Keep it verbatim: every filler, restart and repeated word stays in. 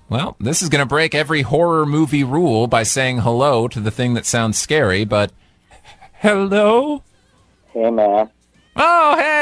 Well, this is going to break every horror movie rule by saying hello to the thing that sounds scary, but... Hello? Hey, man. Oh, hey!